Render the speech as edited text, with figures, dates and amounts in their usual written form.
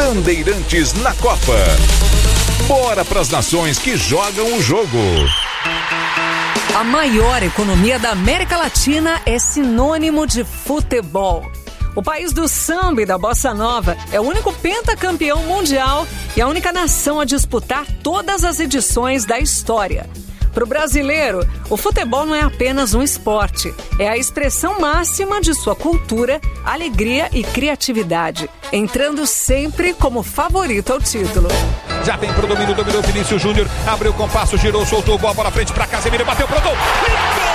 Bandeirantes na Copa. Bora pras nações que jogam o jogo. A maior economia da América Latina é sinônimo de futebol. O país do samba e da bossa nova é o único pentacampeão mundial e a única nação a disputar todas as edições da história. Para o brasileiro, o futebol não é apenas um esporte, é a expressão máxima de sua cultura, alegria e criatividade, entrando sempre como favorito ao título. Já vem pro domínio, dominou Vinícius Júnior, abriu o compasso, girou, soltou, bola para frente para Casemiro, bateu pro gol.